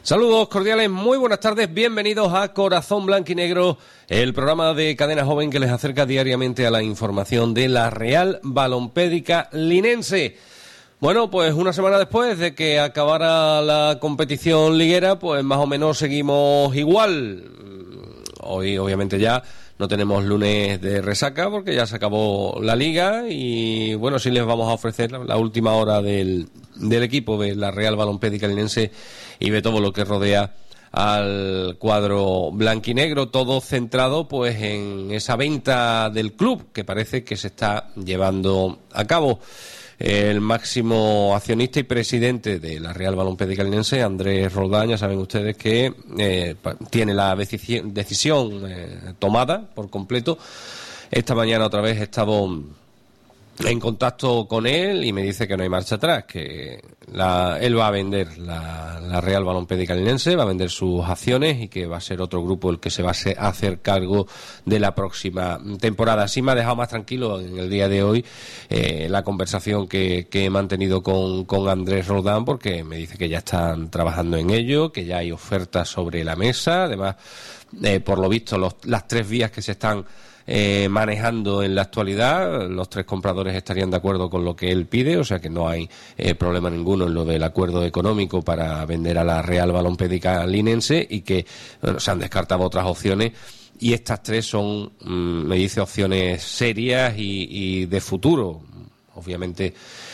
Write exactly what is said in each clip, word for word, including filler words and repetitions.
Saludos cordiales, muy buenas tardes, bienvenidos a Corazón Blanquinegro, el programa de Cadena Joven que les acerca diariamente a la información de la Real Balompédica Linense. Bueno, pues una semana después de que acabara la competición liguera, pues más o menos seguimos igual. Hoy obviamente ya no tenemos lunes de resaca porque ya se acabó la liga y bueno, sí les vamos a ofrecer la última hora del, del equipo de la Real Balompédica Linense y de todo lo que rodea al cuadro blanquinegro, todo centrado pues en esa venta del club que parece que se está llevando a cabo. El máximo accionista y presidente de la Real Balompédica Linense, Andrés Roldán, ya saben ustedes que eh, tiene la decisión, decisión eh, tomada por completo. Esta mañana otra vez he estado en contacto con él y me dice que no hay marcha atrás, que la, él va a vender la, la Real Balompédica Linense, va a vender sus acciones y que va a ser otro grupo el que se va a hacer cargo de la próxima temporada. Así me ha dejado más tranquilo en el día de hoy eh, la conversación que, que he mantenido con, con Andrés Roldán, porque me dice que ya están trabajando en ello, que ya hay ofertas sobre la mesa. Además, eh, por lo visto, los, las tres vías que se están Eh, manejando en la actualidad, los tres compradores estarían de acuerdo con lo que él pide, o sea que no hay eh, problema ninguno en lo del acuerdo económico para vender a la Real Balompédica Linense y que bueno, se han descartado otras opciones y estas tres son, mmm, me dice, opciones serias y, y de futuro. Obviamente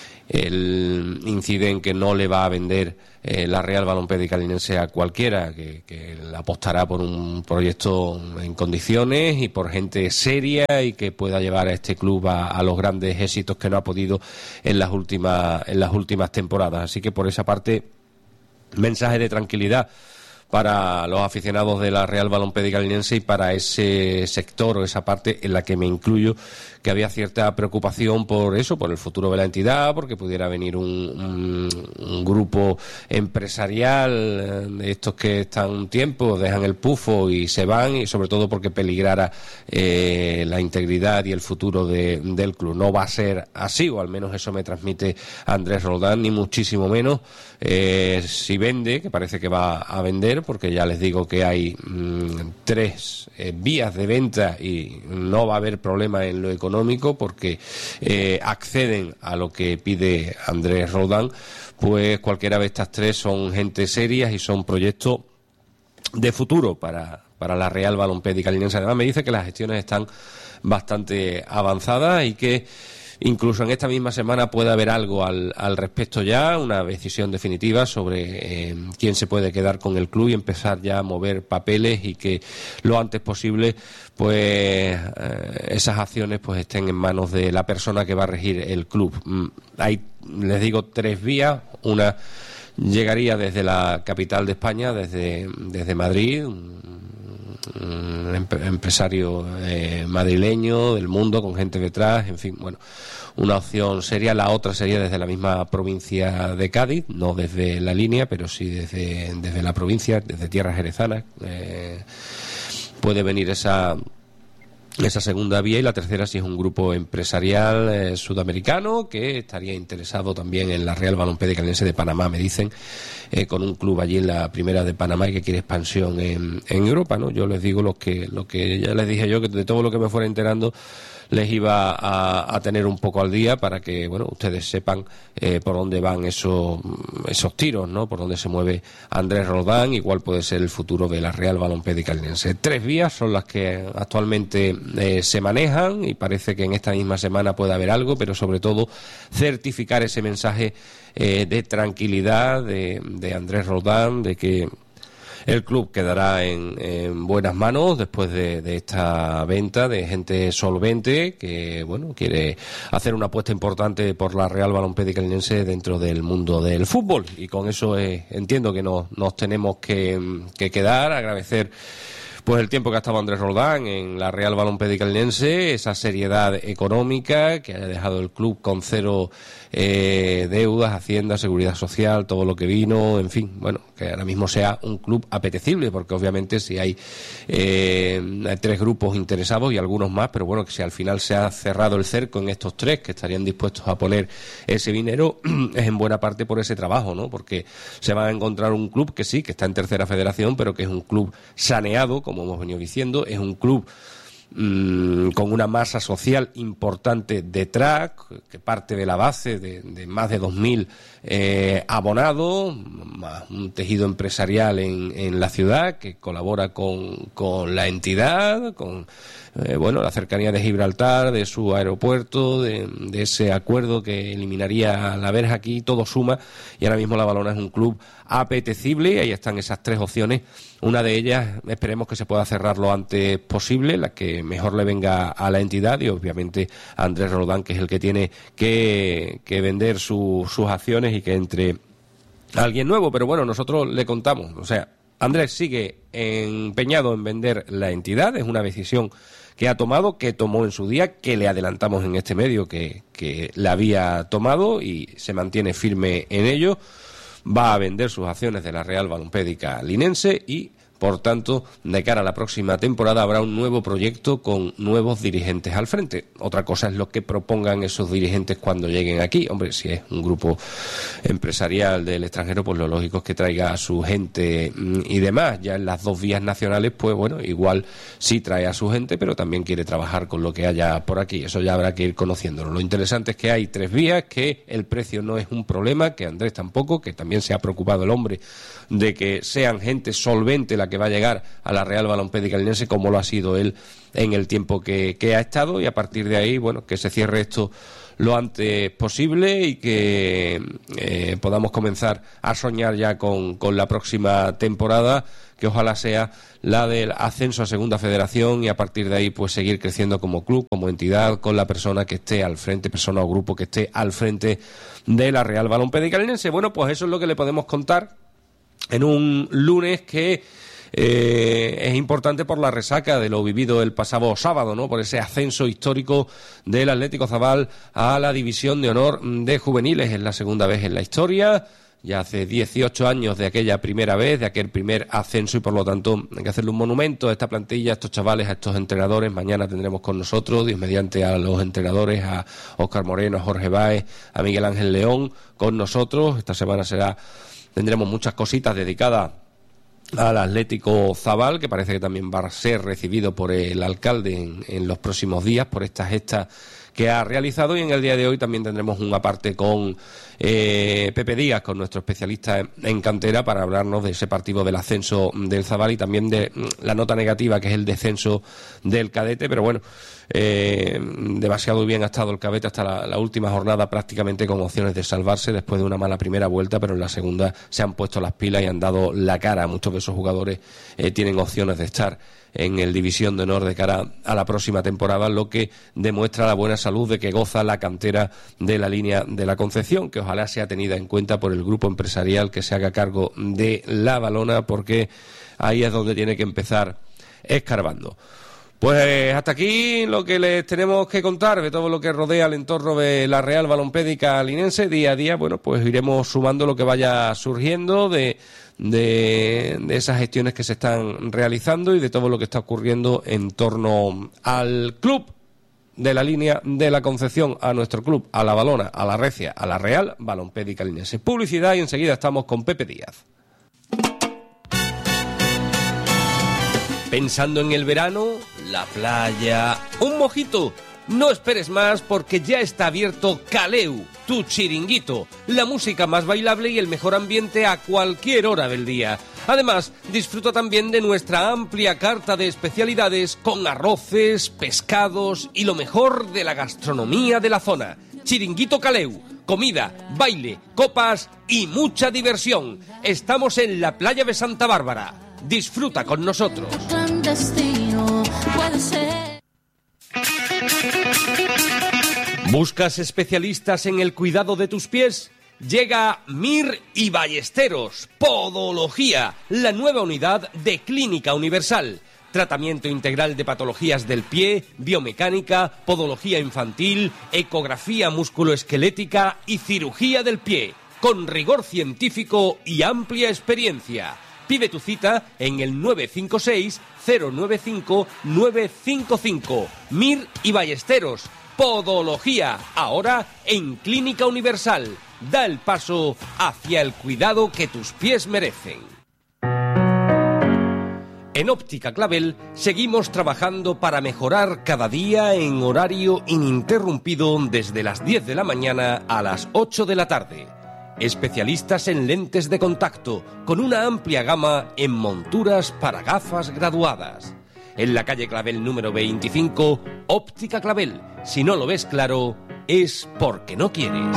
él incide en que no le va a vender eh, la Real Balompédica Linense a cualquiera, que, que apostará por un proyecto en condiciones y por gente seria y que pueda llevar a este club a, a los grandes éxitos que no ha podido en las últimas en las últimas temporadas. Así que por esa parte, mensaje de tranquilidad para los aficionados de la Real Balompédica Linense y para ese sector o esa parte en la que me incluyo, que había cierta preocupación por eso, por el futuro de la entidad, porque pudiera venir un, un, un grupo empresarial de estos que están un tiempo, dejan el pufo y se van, y sobre todo porque peligrara eh, la integridad y el futuro de, del club. No va a ser así, o al menos eso me transmite Andrés Roldán, ni muchísimo menos. Eh, si vende, que parece que va a vender, porque ya les digo que hay mmm, tres eh, vías de venta y no va a haber problema en lo económico porque eh, acceden a lo que pide Andrés Roldán, pues cualquiera de estas tres son gente serias y son proyectos de futuro para, para la Real Balompédica Linense. Además me dice que las gestiones están bastante avanzadas y que incluso en esta misma semana puede haber algo al, al respecto ya, una decisión definitiva sobre eh, quién se puede quedar con el club y empezar ya a mover papeles y que lo antes posible pues eh, esas acciones pues estén en manos de la persona que va a regir el club. Hay, les digo, tres vías. Una llegaría desde la capital de España, desde, desde Madrid, un empresario eh, madrileño del mundo con gente detrás, en fin, bueno, una opción sería. La otra sería desde la misma provincia de Cádiz, no desde la línea, pero sí desde, desde la provincia, desde tierras jerezanas. Eh, puede venir esa esa segunda vía, y la tercera si es un grupo empresarial eh, sudamericano que estaría interesado también en la Real Balompédica Linense de Panamá, me dicen, eh, con un club allí en la primera de Panamá y que quiere expansión en, en Europa, ¿no? Yo les digo lo que lo que ya les dije yo, que de todo lo que me fuera enterando les iba a, a tener un poco al día para que, bueno, ustedes sepan eh, por dónde van esos esos tiros, ¿no? Por dónde se mueve Andrés Roldán y cuál puede ser el futuro de la Real Balompédica Linense. Tres vías son las que actualmente eh, se manejan y parece que en esta misma semana puede haber algo, pero sobre todo certificar ese mensaje eh, de tranquilidad de, de Andrés Roldán, de que el club quedará en, en buenas manos después de, de esta venta de gente solvente que, bueno, quiere hacer una apuesta importante por la Real Balompédica Linense dentro del mundo del fútbol. Y con eso eh, entiendo que nos, nos tenemos que, que quedar. Agradecer pues el tiempo que ha estado Andrés Roldán en la Real Balompédica Linense, esa seriedad económica que haya dejado el club con cero eh, deudas, Hacienda, Seguridad Social, todo lo que vino, en fin, bueno, que ahora mismo sea un club apetecible, porque obviamente si hay, eh, hay tres grupos interesados y algunos más, pero bueno, que si al final se ha cerrado el cerco en estos tres que estarían dispuestos a poner ese dinero, es en buena parte por ese trabajo, ¿no? Porque se va a encontrar un club que sí, que está en tercera federación, pero que es un club saneado, como hemos venido diciendo, es un club mmm, con una masa social importante detrás, que parte de la base de, de más de dos mil eh, abonados, más un tejido empresarial en, en la ciudad que colabora con, con la entidad, con eh, bueno, la cercanía de Gibraltar, de su aeropuerto, de, de ese acuerdo que eliminaría la verja aquí, todo suma, y ahora mismo La Valona es un club apetecible, ahí están esas tres opciones. Una de ellas esperemos que se pueda cerrar lo antes posible, la que mejor le venga a la entidad, y obviamente a Andrés Roldán, que es el que tiene que, que vender su, sus acciones y que entre alguien nuevo. Pero bueno, nosotros le contamos, o sea, Andrés sigue empeñado en vender la entidad, es una decisión que ha tomado, que tomó en su día, que le adelantamos en este medio que, que la había tomado y se mantiene firme en ello. Va a vender sus acciones de la Real Balompédica Linense y, por tanto, de cara a la próxima temporada habrá un nuevo proyecto con nuevos dirigentes al frente. Otra cosa es lo que propongan esos dirigentes cuando lleguen aquí. Hombre, si es un grupo empresarial del extranjero, pues lo lógico es que traiga a su gente y demás. Ya en las dos vías nacionales, pues bueno, igual sí trae a su gente, pero también quiere trabajar con lo que haya por aquí. Eso ya habrá que ir conociéndolo. Lo interesante es que hay tres vías, que el precio no es un problema, que Andrés tampoco, que también se ha preocupado el hombre de que sean gente solvente la que va a llegar a la Real Balompédica Linense, como lo ha sido él en el tiempo que, que ha estado, y a partir de ahí, bueno, que se cierre esto lo antes posible y que eh, podamos comenzar a soñar ya con, con la próxima temporada, que ojalá sea la del ascenso a Segunda Federación, y a partir de ahí pues seguir creciendo como club, como entidad, con la persona que esté al frente, persona o grupo que esté al frente de la Real Balompédica Linense. Bueno, pues eso es lo que le podemos contar en un lunes que eh, es importante por la resaca de lo vivido el pasado sábado, ¿no? Por ese ascenso histórico del Atlético Zabal a la División de Honor de Juveniles. Es la segunda vez en la historia, ya hace dieciocho años de aquella primera vez, de aquel primer ascenso, y por lo tanto hay que hacerle un monumento a esta plantilla, a estos chavales, a estos entrenadores. Mañana tendremos con nosotros, Dios mediante, a los entrenadores, a Óscar Moreno, a Jorge Báez, a Miguel Ángel León con nosotros. Esta semana será tendremos muchas cositas dedicadas al Atlético Zabal, que parece que también va a ser recibido por el alcalde en, en los próximos días por esta gesta que ha realizado. Y en el día de hoy también tendremos una parte con eh, Pepe Díaz, con nuestro especialista en, en cantera, para hablarnos de ese partido del ascenso del Zabal y también de la nota negativa, que es el descenso del cadete. Pero bueno, eh, demasiado bien ha estado el cadete hasta la, la última jornada, prácticamente con opciones de salvarse después de una mala primera vuelta, pero en la segunda se han puesto las pilas y han dado la cara. Muchos de esos jugadores eh, tienen opciones de estar en el División de Honor de cara a la próxima temporada, lo que demuestra la buena salud de que goza la cantera de la línea de la Concepción, que ojalá sea tenida en cuenta por el grupo empresarial que se haga cargo de La Valona, porque ahí es donde tiene que empezar escarbando. Pues hasta aquí lo que les tenemos que contar de todo lo que rodea el entorno de la Real Balompédica Linense. Día a día, bueno, pues iremos sumando lo que vaya surgiendo de, de, de esas gestiones que se están realizando y de todo lo que está ocurriendo en torno al club de la línea de la Concepción, a nuestro club, a La Valona, a la Recia, a la Real Balompédica Linense. Publicidad y enseguida estamos con Pepe Díaz. Pensando en el verano, la playa, un mojito. No esperes más, porque ya está abierto Caleu, tu chiringuito, la música más bailable y el mejor ambiente a cualquier hora del día. Además, disfruta también de nuestra amplia carta de especialidades con arroces, pescados y lo mejor de la gastronomía de la zona. Chiringuito Caleu, comida, baile, copas y mucha diversión. Estamos en la playa de Santa Bárbara. Disfruta con nosotros. ¿Buscas especialistas en el cuidado de tus pies? Llega Mir y Ballesteros, Podología, la nueva unidad de Clínica Universal. Tratamiento integral de patologías del pie, biomecánica, podología infantil, ecografía musculoesquelética y cirugía del pie, con rigor científico y amplia experiencia. Pide tu cita en el nueve cinco seis, cero nueve cinco, nueve cinco cinco. Mir y Ballesteros. Podología, ahora en Clínica Universal. Da el paso hacia el cuidado que tus pies merecen. En Óptica Clavel seguimos trabajando para mejorar cada día en horario ininterrumpido desde las diez de la mañana a las ocho de la tarde. Especialistas en lentes de contacto, con una amplia gama en monturas para gafas graduadas. En la calle Clavel número veinticinco, Óptica Clavel. Si no lo ves claro, es porque no quieres.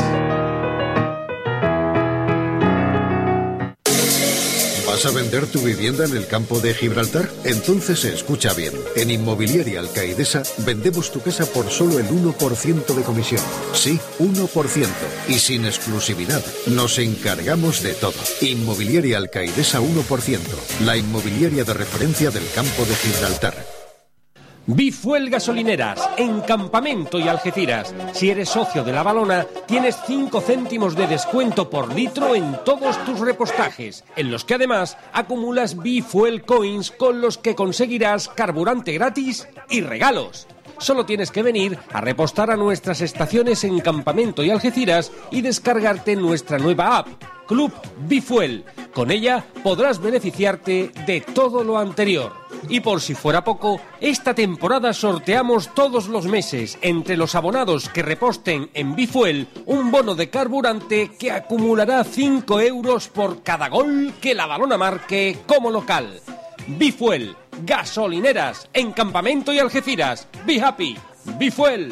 ¿Vas a vender tu vivienda en el campo de Gibraltar? Entonces escucha bien. En Inmobiliaria Alcaidesa vendemos tu casa por solo el uno por ciento de comisión. Sí, uno por ciento. Y sin exclusividad. Nos encargamos de todo. Inmobiliaria Alcaidesa uno por ciento. La inmobiliaria de referencia del campo de Gibraltar. Bifuel Gasolineras, en Campamento y Algeciras. Si eres socio de La Valona, tienes cinco céntimos de descuento por litro en todos tus repostajes, en los que además acumulas Bifuel Coins con los que conseguirás carburante gratis y regalos. Solo tienes que venir a repostar a nuestras estaciones en Campamento y Algeciras y descargarte nuestra nueva app, Club Bifuel. Con ella podrás beneficiarte de todo lo anterior. Y por si fuera poco, esta temporada sorteamos todos los meses entre los abonados que reposten en Bifuel un bono de carburante que acumulará cinco euros por cada gol que La Valona marque como local. Bifuel, gasolineras en Campamento y Algeciras. Be happy, Bifuel.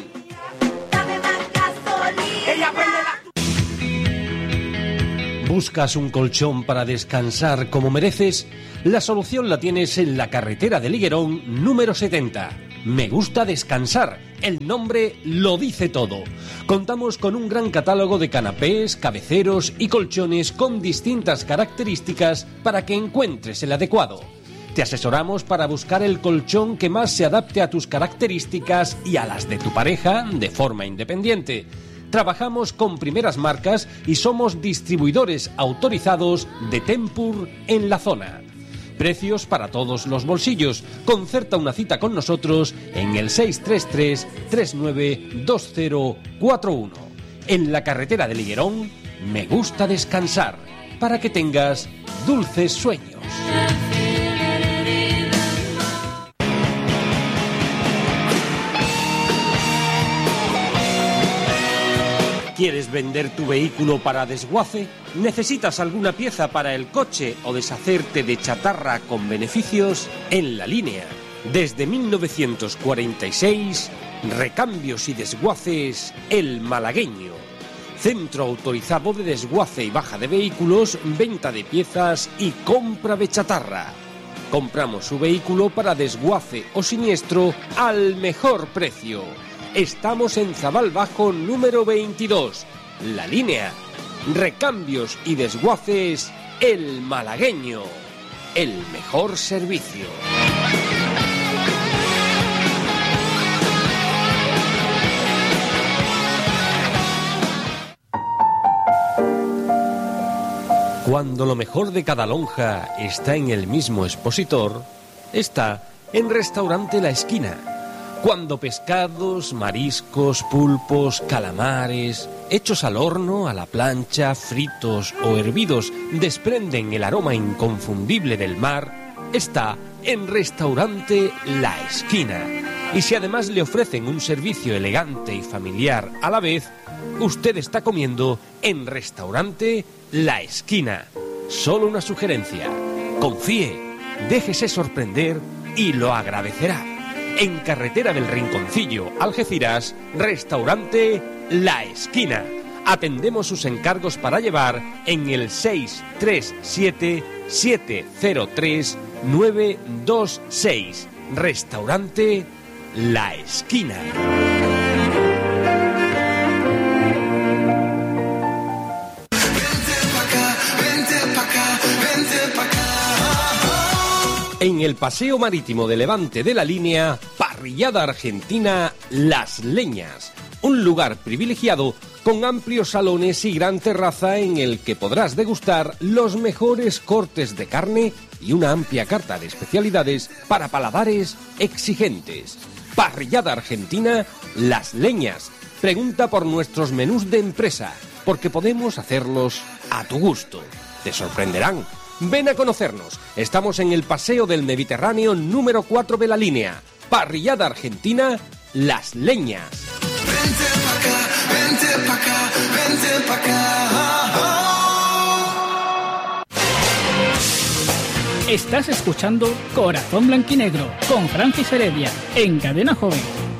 ¿Buscas un colchón para descansar como mereces? La solución la tienes en la carretera de Liguerón número setenta. Me gusta descansar. El nombre lo dice todo. Contamos con un gran catálogo de canapés, cabeceros y colchones con distintas características para que encuentres el adecuado. Te asesoramos para buscar el colchón que más se adapte a tus características y a las de tu pareja de forma independiente. Trabajamos con primeras marcas y somos distribuidores autorizados de Tempur en la zona. Precios para todos los bolsillos. Concerta una cita con nosotros en el seis tres tres, tres nueve dos cero cuatro uno. En la carretera de Liguerón, me gusta descansar para que tengas dulces sueños. ¿Quieres vender tu vehículo para desguace? ¿Necesitas alguna pieza para el coche o deshacerte de chatarra con beneficios? En La Línea, desde mil novecientos cuarenta y seis, recambios y desguaces El Malagueño. Centro autorizado de desguace y baja de vehículos, venta de piezas y compra de chatarra. Compramos su vehículo para desguace o siniestro al mejor precio. Estamos en Zabal Bajo número veintidós. La Línea. Recambios y desguaces El Malagueño. El mejor servicio. Cuando lo mejor de cada lonja está en el mismo expositor, está en Restaurante La Esquina. Cuando pescados, mariscos, pulpos, calamares, hechos al horno, a la plancha, fritos o hervidos, desprenden el aroma inconfundible del mar, está en Restaurante La Esquina. Y si además le ofrecen un servicio elegante y familiar a la vez, usted está comiendo en Restaurante La Esquina. Solo una sugerencia: confíe, déjese sorprender y lo agradecerá. En Carretera del Rinconcillo, Algeciras, Restaurante La Esquina. Atendemos sus encargos para llevar en el seis tres siete, siete cero tres, nueve dos seis. Restaurante La Esquina. en el Paseo Marítimo de Levante de la Línea, Parrillada Argentina Las Leñas. Un lugar privilegiado con amplios salones y gran terraza en el que podrás degustar los mejores cortes de carne y una amplia carta de especialidades para paladares exigentes. Parrillada Argentina Las Leñas. Pregunta por nuestros menús de empresa, porque podemos hacerlos a tu gusto. Te sorprenderán. Ven a conocernos. Estamos en el Paseo del Mediterráneo número cuatro de la Línea. Parrillada Argentina Las Leñas. Vente pa' acá, vente pa' acá, vente pa' acá. Estás escuchando Corazón Blanquinegro con Francis Heredia en Cadena Joven.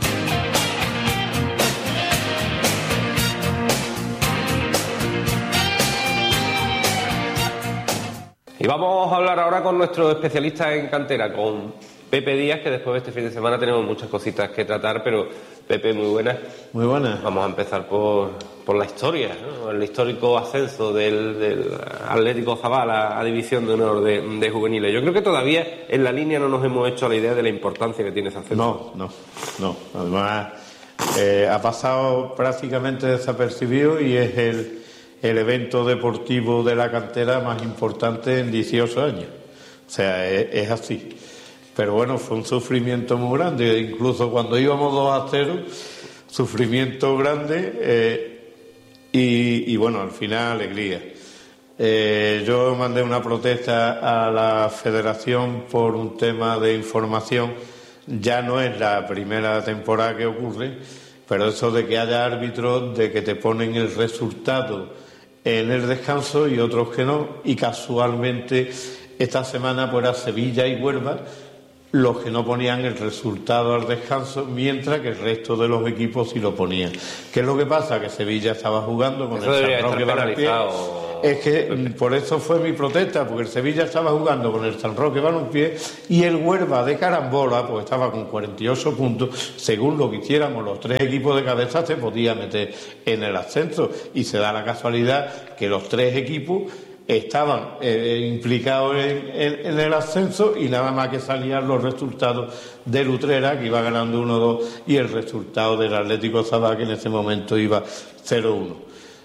Y vamos a hablar ahora con nuestro especialista en cantera, con Pepe Díaz, que después de este fin de semana tenemos muchas cositas que tratar, pero Pepe, muy buenas. Muy buenas. Vamos a empezar por, por la historia, ¿no? El histórico ascenso del, del Atlético Zabala a División de Honor de, de Juveniles. Yo creo que todavía en la línea no nos hemos hecho la idea de la importancia que tiene ese ascenso. No, no, no. Además, eh, ha pasado prácticamente desapercibido y es el, el evento deportivo de la cantera más importante en dieciocho años. O sea, es, es así. Pero bueno, fue un sufrimiento muy grande, incluso cuando íbamos dos a cero, sufrimiento grande eh, y, y bueno, al final alegría. Eh, yo mandé una protesta a la federación por un tema de información. Ya no es la primera temporada que ocurre, pero eso de que haya árbitros, de que te ponen el resultado en el descanso y otros que no, y casualmente esta semana pues era Sevilla y Huelva los que no ponían el resultado al descanso, mientras que el resto de los equipos sí lo ponían. ¿Qué es lo que pasa? Que Sevilla estaba jugando con eso el San Roque Balompié. Es que por eso fue mi protesta, porque el Sevilla estaba jugando con el San Roque Balompié y el Huelva de carambola, pues estaba con cuarenta y ocho puntos. Según lo que hiciéramos los tres equipos de cabeza, se podía meter en el ascenso. Y se da la casualidad que los tres equipos estaban eh, implicados en, en, en el ascenso y nada más que salían los resultados del Utrera, que iba ganando uno dos, y el resultado del Atlético Zabala, que en ese momento iba cero uno.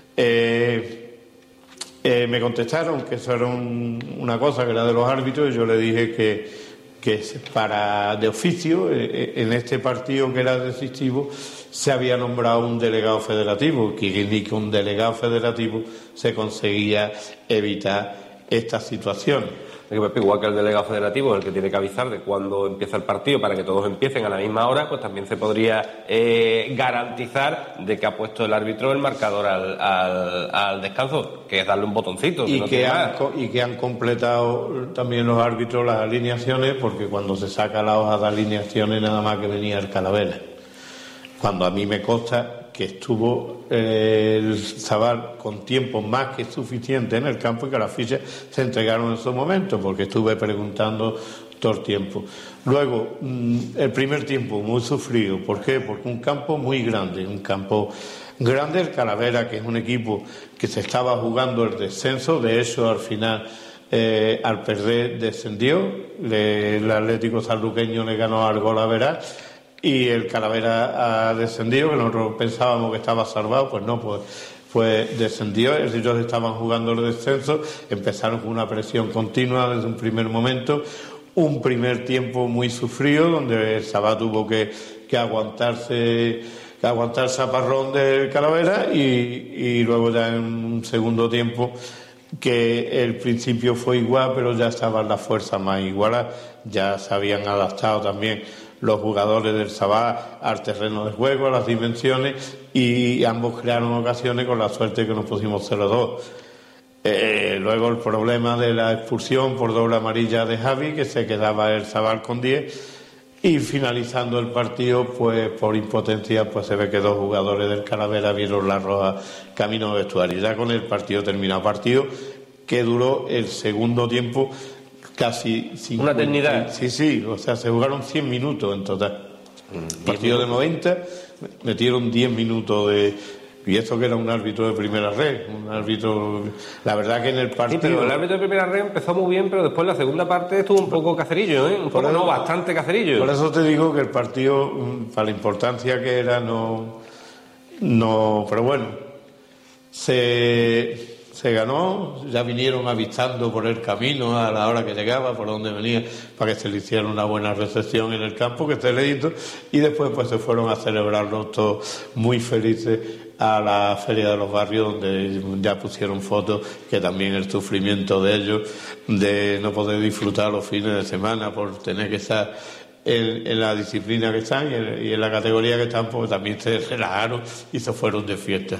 Eh, eh, me contestaron que eso era un, una cosa que era de los árbitros, y yo le dije que, que para de oficio, eh, en este partido que era decisivo, se había nombrado un delegado federativo, que ni con un delegado federativo se conseguía evitar esta situación. Igual que el delegado federativo, el que tiene que avisar de cuándo empieza el partido para que todos empiecen a la misma hora, pues también se podría eh, garantizar de que ha puesto el árbitro el marcador al, al, al descanso, que es darle un botoncito. Y, no que han, y que han completado también los árbitros las alineaciones, porque cuando se saca la hoja de alineaciones nada más que venía el Calavera. Cuando a mí me consta que estuvo eh, el Zabal con tiempo más que suficiente en el campo y que las fichas se entregaron en su momento, porque estuve preguntando todo el tiempo. Luego, mmm, el primer tiempo muy sufrido. ¿Por qué? Porque un campo muy grande, un campo grande el Calavera, que es un equipo que se estaba jugando el descenso. De hecho, al final, eh, al perder, descendió. Le, el Atlético Sanluqueño le ganó al Golaveral. Y el Calavera ha descendido, que nosotros pensábamos que estaba salvado, pues no, pues, pues descendió. Ellos estaban jugando el descenso, empezaron con una presión continua desde un primer momento, un primer tiempo muy sufrido, donde el Zabala tuvo que, que aguantarse, que aguantar zaparrón del Calavera, y, y luego ya en un segundo tiempo que el principio fue igual, pero ya estaban las fuerzas más igualadas, ya se habían adaptado también los jugadores del Zabala al terreno de juego, a las dimensiones, y ambos crearon ocasiones con la suerte que nos pusimos cero dos. Eh, luego el problema de la expulsión por doble amarilla de Javi, que se quedaba el Zabala con diez, y finalizando el partido, pues por impotencia, pues se ve que dos jugadores del Calavera vieron la roja camino de vestuario. Ya con el partido terminado, partido que duró el segundo tiempo casi cincuenta, una eternidad. Sí, sí, o sea, se jugaron cien minutos en total. Mm, partido de noventa, metieron diez minutos de, Y esto que era un árbitro de primera red, un árbitro, la verdad que en el partido... Sí, pero el árbitro de primera red empezó muy bien, pero después la segunda parte estuvo un poco cacerillo, ¿eh? Un poco, eso, no, bastante cacerillo. Por eso te digo que el partido, para la importancia que era, no... no pero bueno, se, se ganó, ya vinieron avistando por el camino a la hora que llegaba, por donde venía, para que se le hiciera una buena recepción en el campo, que esté leído, y después pues se fueron a celebrarlo todos muy felices a la Feria de los Barrios, donde ya pusieron fotos, que también el sufrimiento de ellos, de no poder disfrutar los fines de semana por tener que estar en, en la disciplina que están y en, y en la categoría que están, pues también se relajaron y se fueron de fiesta.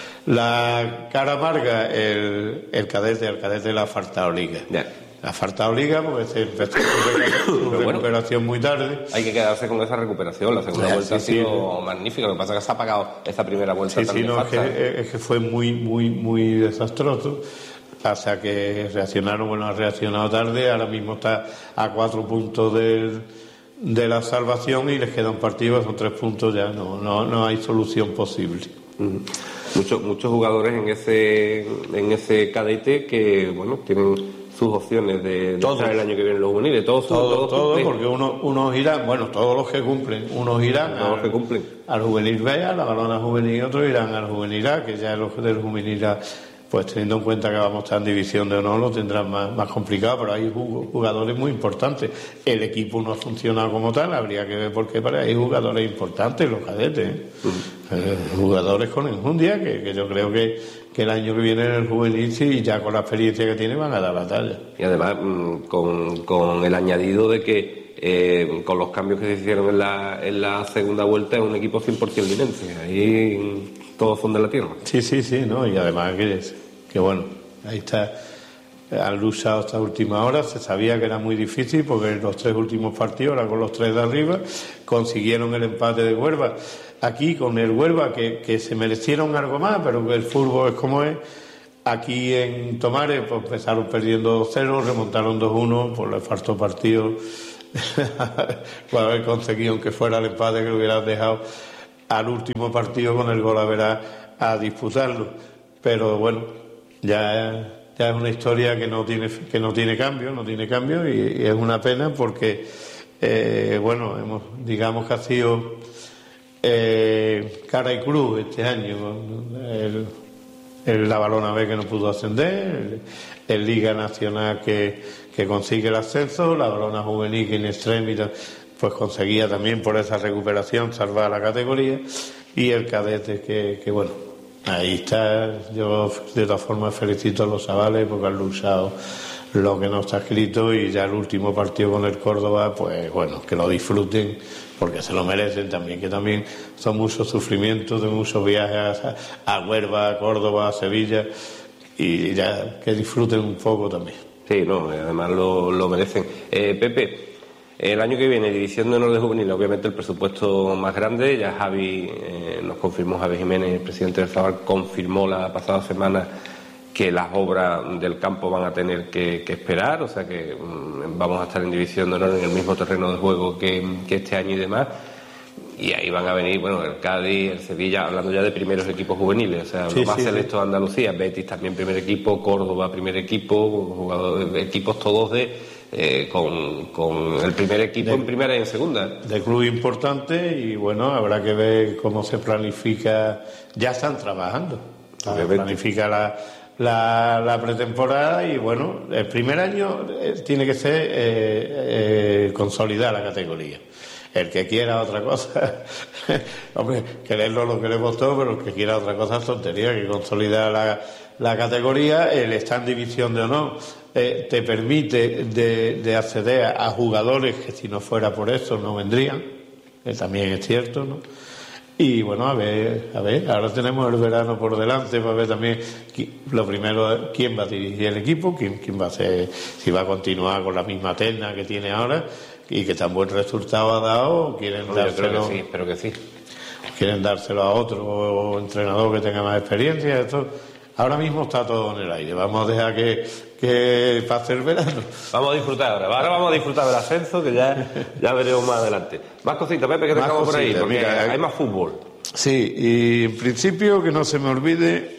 La cara amarga, el, el cadete, el cadete le ha faltado liga. Yeah. Ha faltado liga porque se empezó su recuperación muy tarde. Hay que quedarse con esa recuperación. La segunda sí, vuelta sí, ha sido sí. magnífica. Lo que pasa es que se ha pagado esa primera vuelta. Sí, sí, no, es que, es que fue muy, muy, muy desastroso. Hasta que reaccionaron, bueno, ha reaccionado tarde. Ahora mismo está a cuatro puntos del, de la salvación y les queda un partido, son tres puntos ya. No, no, no hay solución posible. Uh-huh. Muchos, muchos jugadores en ese, en ese cadete que, bueno, tienen sus opciones de, de estar el año que viene en los juveniles, todos, todos, todos, todos porque unos, unos irán, bueno, todos los que cumplen, unos irán todos al, los que cumplen. al juvenil B, a la balona juvenil, y otros irán al juvenil A, que ya los del juvenil A, pues teniendo en cuenta que vamos a estar en división de honor, lo tendrán más, más complicado, pero hay jugadores muy importantes. El equipo no ha funcionado como tal, habría que ver por qué, pero hay jugadores importantes, los cadetes, ¿eh? Uh-huh. eh, jugadores con enjundia, que, que yo creo que, que el año que viene en el juvenil, sí, ya con la experiencia que tiene, van a dar batalla. Y además, con, con el añadido de que eh, con los cambios que se hicieron en la, en la segunda vuelta, es un equipo cien por ciento linense. Ahí todos son de la tierra. Sí, sí, sí, ¿no? Y además que, que bueno, ahí está, han luchado hasta última hora, se sabía que era muy difícil porque los tres últimos partidos, ahora con los tres de arriba, consiguieron el empate de Huelva. Aquí con el Huelva, que, que se merecieron algo más, pero que el fútbol es como es. Aquí en Tomares, pues empezaron perdiendo dos cero, remontaron dos uno, pues le faltó partido para haber conseguido, aunque fuera el empate, que lo hubieran dejado al último partido con el gol a ver a disputarlo. Pero bueno, ya, ya es una historia que no tiene que no tiene cambio, no tiene cambio y, y es una pena porque eh, bueno, hemos, digamos que ha sido eh, cara y cruz este año, el, el, la Balona B que no pudo ascender, el, el Liga Nacional que, que consigue el ascenso, la Balona Juvenil que in extremis pues conseguía también por esa recuperación salvar la categoría, y el cadete que, que bueno, ahí está. Yo de todas formas felicito a los chavales porque han luchado lo que no está escrito, y ya el último partido con el Córdoba, pues bueno, que lo disfruten porque se lo merecen también, que también son muchos sufrimientos de muchos viajes a, a Huelva, a Córdoba, a Sevilla, y ya que disfruten un poco también. Sí, no, además lo, lo merecen. Eh, Pepe, el año que viene, División de Honor de Juvenil, obviamente el presupuesto más grande. Ya Javi, eh, nos confirmó Javi Jiménez, el presidente del Zabal, confirmó la pasada semana que las obras del campo van a tener que, que esperar, o sea que mmm, vamos a estar en División de Honor en el mismo terreno de juego que, que este año y demás. Y ahí van a venir, bueno, el Cádiz, el Sevilla, hablando ya de primeros equipos juveniles, o sea, sí, lo más sí, selecto de Andalucía, Betis también primer equipo, Córdoba primer equipo, jugadores, equipos todos de eh, con, con el primer equipo de, en primera y en segunda. De club importante, y bueno, habrá que ver cómo se planifica, ya están trabajando, planifica la, la, la pretemporada, y bueno, el primer año eh, tiene que ser eh, eh, consolidar la categoría. El que quiera otra cosa, hombre, quererlo lo queremos todos, pero el que quiera otra cosa es tontería, que consolidar la, la categoría. El estar en División de Honor eh, te permite de, de acceder a, a jugadores que si no fuera por eso no vendrían, que también es cierto, ¿no? Y bueno, a ver, a ver, ahora tenemos el verano por delante para ver también lo primero, quién va a dirigir el equipo, quién, quién va a ser, si va a continuar con la misma terna que tiene ahora y que tan buen resultado ha dado, o quieren no, dárselo, yo creo que sí, espero que sí. Quieren dárselo a otro entrenador que tenga más experiencia. Esto ahora mismo está todo en el aire. Vamos a dejar que, que pase el verano. Vamos a disfrutar ahora. Ahora vamos a disfrutar del ascenso, que ya, ya veremos más adelante. Más cositas, Pepe, que tengamos por ahí, porque mira, hay más fútbol. Sí, y en principio que no se me olvide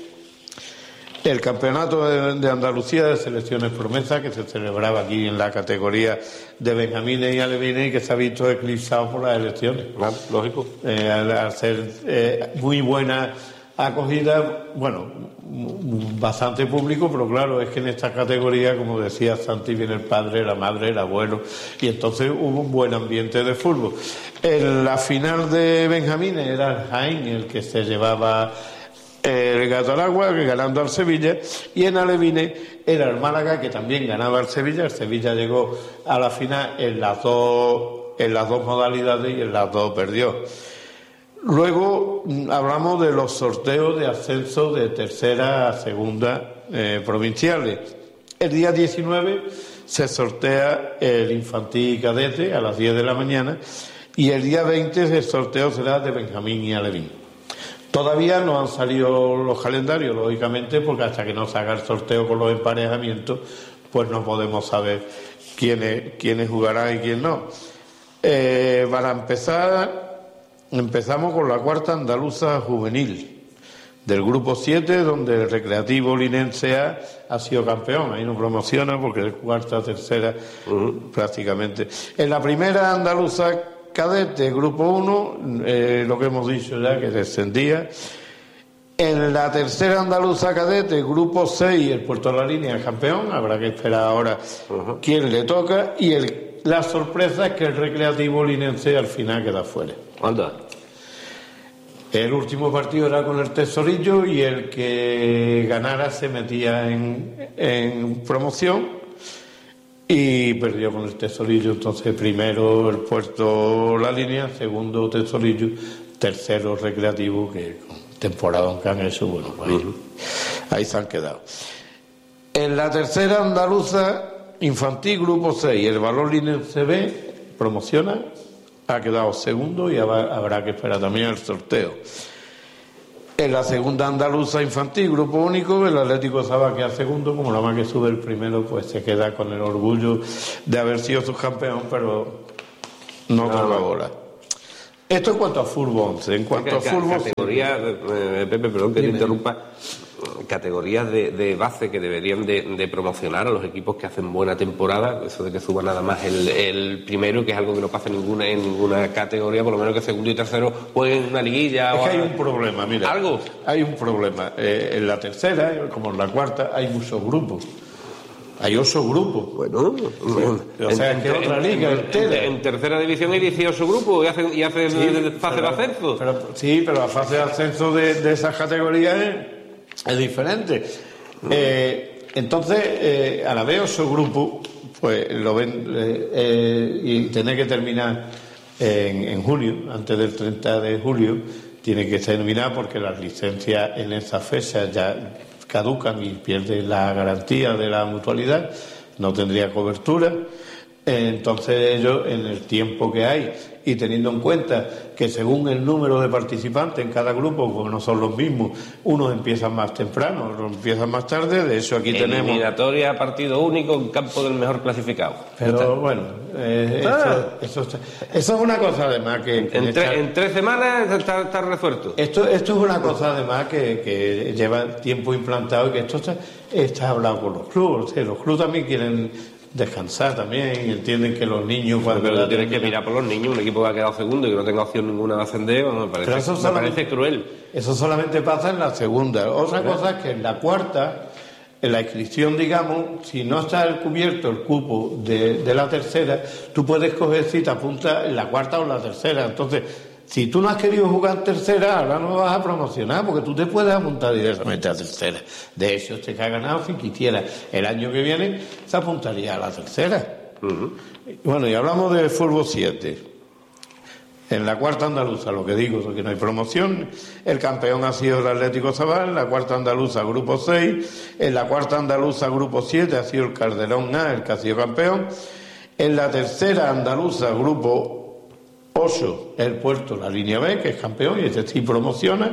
el campeonato de, de Andalucía de selecciones promesa que se celebraba aquí en la categoría de benjamines y alevines y que se ha visto eclipsado por las elecciones. Claro, lógico. Eh, al, al ser eh, muy buena acogida, bueno, bastante público, pero claro, es que en esta categoría, como decía Santi, viene el padre, la madre, el abuelo, y entonces hubo un buen ambiente de fútbol. En la final de benjamines era el Jaén el que se llevaba el gato al agua, ganando al Sevilla, y en alevines era el Málaga, que también ganaba al Sevilla. El Sevilla llegó a la final en las dos, en las dos modalidades y en las dos perdió. Luego hablamos de los sorteos de ascenso de tercera a segunda eh, provinciales. El día diecinueve se sortea el infantil y cadete a las diez de la mañana y el día veinte el sorteo será de benjamín y alevín. Todavía no han salido los calendarios, lógicamente, porque hasta que no se haga el sorteo con los emparejamientos, pues no podemos saber quiénes, quiénes jugarán y quién no. Eh, para empezar... Empezamos con la cuarta andaluza juvenil del grupo siete, donde el Recreativo Linense A ha sido campeón. Ahí no promociona porque es cuarta, tercera, uh-huh. prácticamente. En la primera andaluza cadete, grupo uno, eh, lo que hemos dicho ya, que descendía. En la tercera andaluza cadete, grupo seis, el Puerto de la Línea es campeón. Habrá que esperar ahora uh-huh. quién le toca. Y el, la sorpresa es que el Recreativo Linense al final queda fuera. Anda. El último partido era con el Tesorillo y el que ganara se metía en, en promoción y perdió con el Tesorillo. Entonces primero el Puerto La Línea, segundo Tesorillo, tercero Recreativo, que con temporada que han hecho, bueno, pues ahí, uh-huh. ahí se han quedado. En la tercera andaluza infantil, grupo seis, el Valor Linense B promociona, ha quedado segundo y habrá que esperar también el sorteo. En la segunda andaluza infantil, grupo único, el Atlético Sabá queda segundo, como la más que sube el primero, pues se queda con el orgullo de haber sido subcampeón, pero no da la bola. Esto en cuanto a fútbol once. En cuanto a fútbol... Categoría, eh, Pepe, perdón que te interrumpa, categorías de, de base que deberían de, de promocionar a los equipos que hacen buena temporada, eso de que suba nada más el, el primero, que es algo que no pasa en ninguna, en ninguna categoría, por lo menos que segundo y tercero jueguen una liguilla. Es o que hay a... un problema, mira. ¿Algo? Hay un problema. Eh, en la tercera, como en la cuarta, hay muchos grupos. Hay ocho grupos. Bueno, sí. O sea, en, que otra liga en, entera. En, en tercera división hay dieciocho grupos y hacen, y hacen sí, fase pero, de ascenso. Pero, sí, pero la fase de ascenso de, de esas categorías es, es diferente. Mm. Eh, entonces, eh, a la vez ocho grupos, pues lo ven eh, eh, y tiene que terminar en, en junio, antes del treinta de julio, tiene que terminar porque las licencias en esa fecha ya caducan y pierden la garantía de la mutualidad, no tendría cobertura. Entonces ellos, en el tiempo que hay y teniendo en cuenta que según el número de participantes en cada grupo, porque no son los mismos, unos empiezan más temprano, otros empiezan más tarde. De hecho aquí tenemos eliminatoria, partido único en campo del mejor clasificado. Pero bueno, eh, ah. eso, eso, eso es una cosa además que, que en, esta, tre, en tres semanas está, está resuelto. Esto, esto es una cosa además que, que lleva tiempo implantado y que esto está, está hablado con los clubes. O sea, los clubes también quieren descansar también y entienden que los niños cuando pero tienes que mirar por los niños, un equipo que ha quedado segundo y que no tenga opción ninguna de ascender, me parece, me solamente, parece cruel. Eso solamente pasa en la segunda. Otra cosa es que en la cuarta, en la inscripción, digamos, si no está cubierto el cupo de, de la tercera, tú puedes coger si te apuntas en la cuarta o en la tercera. Entonces, si tú no has querido jugar en tercera, ahora no vas a promocionar, porque tú te puedes apuntar directamente a tercera. De hecho, este que ha ganado, si quisiera, el año que viene, se apuntaría a la tercera. Uh-huh. Bueno, y hablamos de fútbol siete. En la cuarta andaluza, lo que digo es que no hay promoción. El campeón ha sido el Atlético Sabá. En la cuarta andaluza, grupo seis. En la cuarta andaluza, grupo siete, ha sido el Calderón A, el que ha sido campeón. En la tercera andaluza, grupo ocho, el Puerto La Línea B, que es campeón y este sí promociona.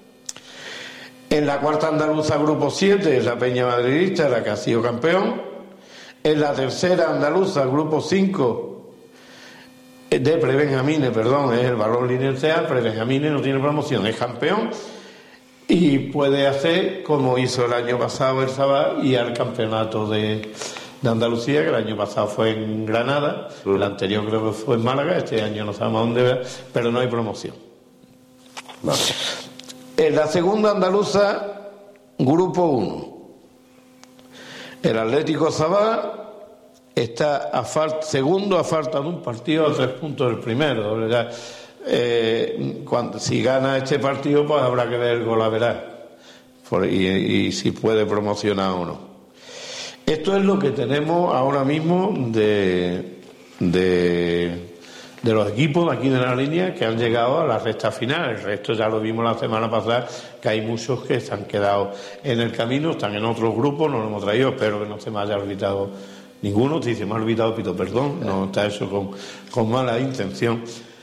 En la cuarta andaluza, grupo siete, es la Peña Madridista, la que ha sido campeón. En la tercera andaluza, grupo cinco, de prebenjamines, perdón, es el Balón Linense A, prebenjamines no tiene promoción, es campeón y puede hacer como hizo el año pasado el Sabá y al campeonato de, de Andalucía, que el año pasado fue en Granada, uh-huh. el anterior creo que fue en Málaga, este año no sabemos dónde va, pero no hay promoción. Vale. En la segunda andaluza, grupo uno, el Atlético Sabá está a fal- segundo a falta de un partido a tres puntos del primero, ¿verdad? Eh, cuando, si gana este partido, pues habrá que ver el golaveral y, y si puede promocionar o no. Esto es lo que tenemos ahora mismo de, de, de los equipos de aquí de la línea que han llegado a la recta final. El resto ya lo vimos la semana pasada, que hay muchos que se han quedado en el camino, están en otros grupos, no lo hemos traído, espero que no se me haya olvidado ninguno. Si se me ha olvidado, pido perdón, no está eso con, con mala intención.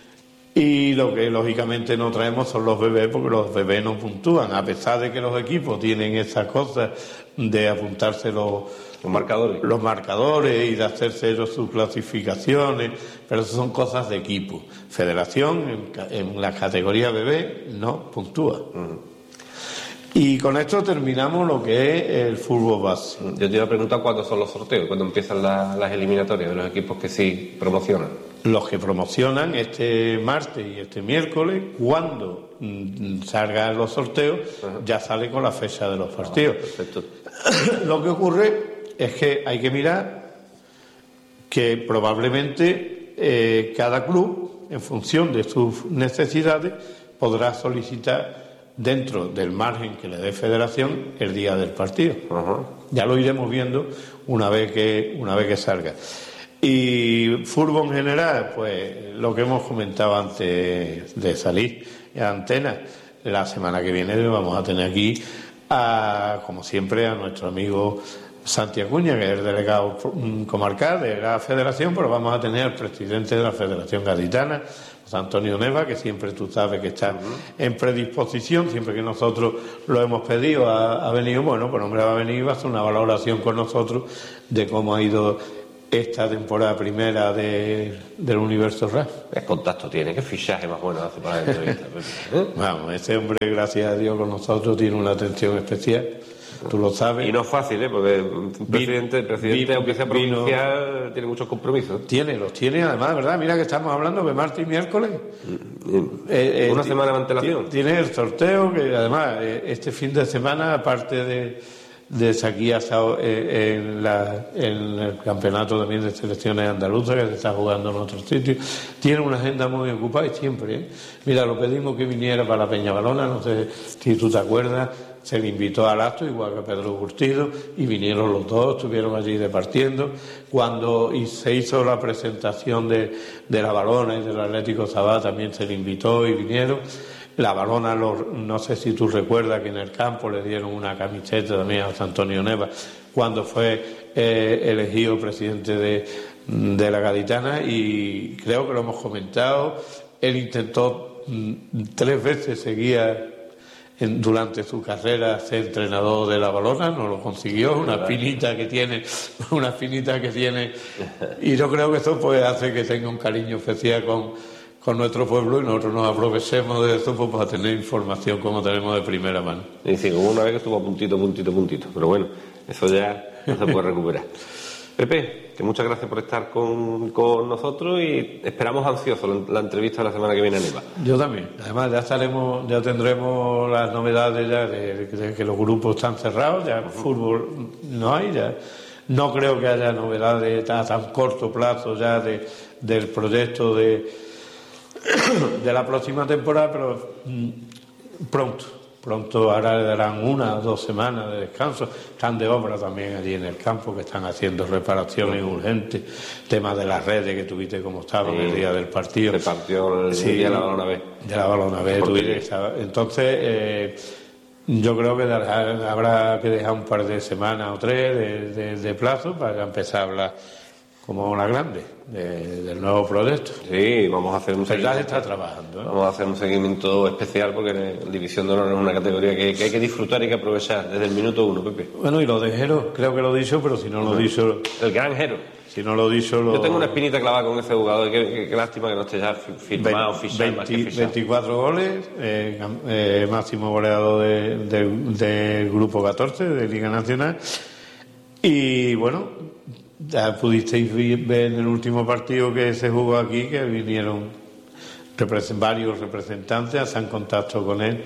Y lo que lógicamente no traemos son los bebés, porque los bebés no puntúan, a pesar de que los equipos tienen esas cosas de apuntarse los, los marcadores los marcadores y de hacerse ellos sus clasificaciones, pero eso son cosas de equipo. Federación en, en la categoría bebé no puntúa. Uh-huh. Y con esto terminamos lo que es el fútbol base. Yo te iba a preguntar cuándo son los sorteos, cuándo empiezan la, las eliminatorias de los equipos que sí promocionan. Los que promocionan este martes y este miércoles, cuando mm, salgan los sorteos, uh-huh. ya sale con la fecha de los partidos. Ah, perfecto. Lo que ocurre es que hay que mirar que probablemente eh, cada club, en función de sus necesidades, podrá solicitar dentro del margen que le dé Federación el día del partido. Uh-huh. Ya lo iremos viendo una vez que una vez que salga. Y fútbol en general, pues lo que hemos comentado antes de salir a antena, la semana que viene vamos a tener aquí a, como siempre, a nuestro amigo Santi Acuña, que es el delegado comarcal de la Federación, pero vamos a tener al presidente de la Federación Gaditana, José Antonio Neva, que siempre tú sabes que está uh-huh. en predisposición, siempre que nosotros lo hemos pedido, ha, ha venido, bueno, pues hombre, va a venir y va a hacer una valoración con nosotros de cómo ha ido esta temporada primera de, del Universo R A F. ¿Qué contacto tiene? ¿Qué fichaje más bueno hace para la entrevista? ¿Eh? Vamos, este hombre, gracias a Dios, con nosotros tiene una atención especial. Tú lo sabes. Y no es fácil, ¿eh? Porque el presidente, el presidente vino, aunque sea provincial, vino, tiene muchos compromisos. Tiene, los tiene además, ¿verdad? Mira que estamos hablando de martes y miércoles. Eh, Una eh, semana de antelación. Tiene el sorteo, que además, eh, este fin de semana, aparte de, de Saquí, ha estado eh, en, la, en el campeonato también de selecciones andaluzas, que se está jugando en otros sitios. Tiene una agenda muy ocupada y siempre, ¿eh? Mira, lo pedimos que viniera para la Peñabalona, no sé si tú te acuerdas. Se le invitó al acto, igual que a Pedro Curtido, y vinieron los dos, estuvieron allí departiendo. Cuando y se hizo la presentación de, de la Balona y del Atlético Sabá, también se le invitó y vinieron. La Balona, los, no sé si tú recuerdas que en el campo le dieron una camiseta también a José Antonio Neva, cuando fue eh, elegido presidente de, de la Gaditana, y creo que lo hemos comentado. Él intentó mm, tres veces seguía En, durante su carrera ser entrenador de la Balona, no lo consiguió, una espinita que tiene, una espinita que tiene, y yo creo que eso pues hace que tenga un cariño especial con, con nuestro pueblo, y nosotros nos aprovechemos de eso pues, para tener información como tenemos de primera mano. Y sí, hubo una vez que estuvo a puntito, puntito, puntito, pero bueno, eso ya no se puede recuperar. Pepe, que muchas gracias por estar con, con nosotros y esperamos ansiosos la, la entrevista de la semana que viene en Neva. Yo también. Además ya estaremos, ya tendremos las novedades ya de, de, de que los grupos están cerrados, ya uh-huh. fútbol no hay, ya no creo que haya novedades a tan corto plazo ya de, del proyecto de, de la próxima temporada, pero mm, pronto. Pronto ahora le darán una o dos semanas de descanso. Están de obra también allí en el campo, que están haciendo reparaciones urgentes. Temas de las redes que tuviste como estaban sí, el día del partido. Se partió el sí, día de la Balona B. De la Balona B. Entonces, eh, yo creo que habrá que dejar un par de semanas o tres de, de, de plazo para empezar a hablar como la grande de, del nuevo proyecto. Sí, vamos a hacer un Ferraz seguimiento. está trabajando, ¿eh? Vamos a hacer un seguimiento especial porque la División de Honor es una categoría que, que hay que disfrutar y que aprovechar desde el minuto uno, Pepe. Bueno, y lo de Jero, creo que lo he dicho, pero si no lo he dicho, El gran Jero. si no lo he dicho, lo... Yo tengo una espinita clavada con ese jugador. Qué, qué- qué lástima que no esté ya fi- firmado, fichado, más que veinte, fichado. veinticuatro goles, eh, cam- eh, máximo goleador de- de- del grupo catorce de Liga Nacional. Y bueno, ya pudisteis vi- ver en el último partido que se jugó aquí que vinieron represen- varios representantes, hacen contacto con él.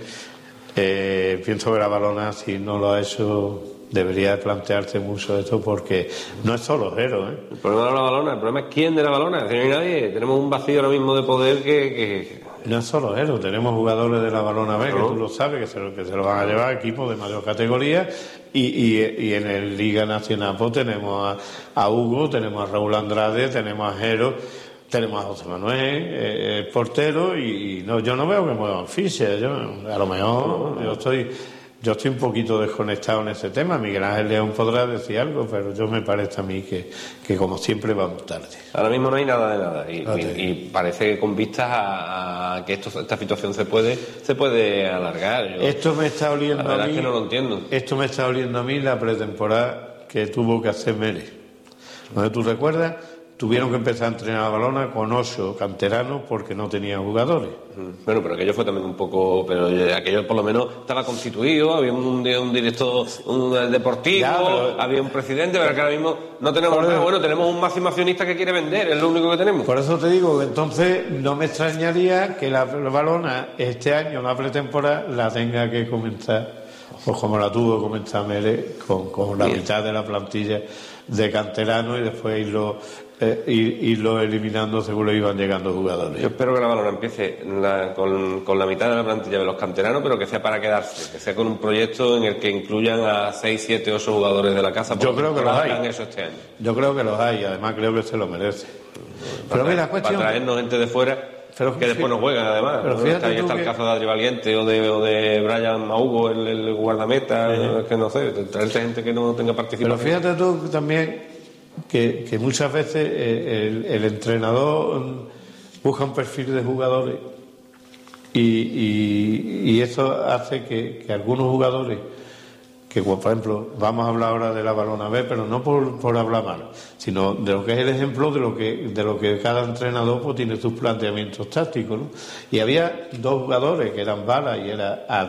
Eh, pienso que la Balona, si no lo ha hecho, debería de plantearse mucho esto porque no es solo Jero, ¿eh? El problema de la balona, el problema es quién de la balona. Si no hay nadie, tenemos un vacío ahora mismo de poder que... que... No es solo Jero, tenemos jugadores de la Balona B, Claro. que tú lo sabes, que se lo, que se lo van a llevar equipos de mayor categoría, y, y, y en el Liga Nacional pues tenemos a, a Hugo, tenemos a Raúl Andrade, tenemos a Jero, tenemos a José Manuel, eh, el portero, y, y no, yo no veo que muevan fichas, yo, a lo mejor yo estoy... Yo estoy un poquito desconectado en ese tema. Miguel Ángel León podrá decir algo, pero yo me parece a mí que, que como siempre vamos tarde. Ahora mismo no hay nada de nada y, No y- te- y parece que con vistas a, a que esto, esta situación se puede se puede alargar. Yo- Esto me está oliendo la verdad a mí. es que no lo entiendo. Esto me está oliendo a mí la pretemporada que tuvo que hacer Mérez. ¿No sé, tú recuerdas? Tuvieron que empezar a entrenar a Balona con ocho canteranos porque no tenían jugadores. Mm, Bueno, pero aquello fue también un poco, pero eh, aquello por lo menos estaba constituido, había un, di- un director un eh, deportivo, Ya, pero- había un presidente, pero que ahora mismo no tenemos nada. Bueno, tenemos un máximo accionista que quiere vender, es lo único que tenemos. Por eso te digo que entonces no me extrañaría que la, la Balona este año, la pretemporada, la tenga que comenzar, pues como la tuvo que comenzar Mérez, con, con la Bien. mitad de la plantilla de canteranos y después irlo, eh, ir- irlo eliminando según le iban llegando jugadores. Yo espero que la Balona empiece la- con, con la mitad de la plantilla de los canteranos, pero que sea para quedarse, que sea con un proyecto en el que incluyan a seis, siete, ocho jugadores de la casa. Yo porque creo que los hay. hagan eso este año. Yo creo que los hay, además creo que se lo merece. Pero Para, mira, para cuestión... traernos gente de fuera Pero que fí- después nos juegan además. pero ¿no? fíjate Ahí tú está el que- caso de Adri Valiente o de, o de Brian Maugo, el, el guardameta, que no sé, traerte gente que no tenga participación. Pero fíjate tú también que, que muchas veces eh, el, el entrenador mm, busca un perfil de jugadores y, y, y eso hace que, que algunos jugadores, que por ejemplo, vamos a hablar ahora de la Balona B, pero no por, por hablar mal, sino de lo que es el ejemplo de lo que, de lo que cada entrenador pues, tiene sus planteamientos tácticos, ¿no? Y había dos jugadores que eran Bala y era